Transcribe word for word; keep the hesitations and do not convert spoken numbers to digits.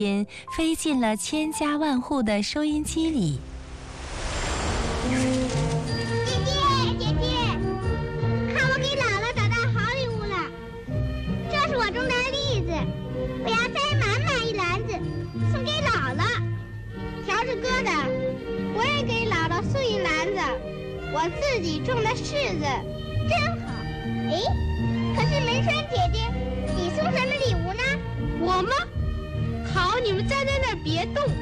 音飞进了千家万户的收音机里。 姐姐，姐姐，看我给姥姥找到好礼物了。这是我种的栗子，我要摘满满一篮子送给姥姥。条子哥的，我也给姥姥送一篮子。我自己种的柿子，真好。哎，可是梅川姐姐，你送什么礼物呢？ 我吗？好，你们站在那儿别动。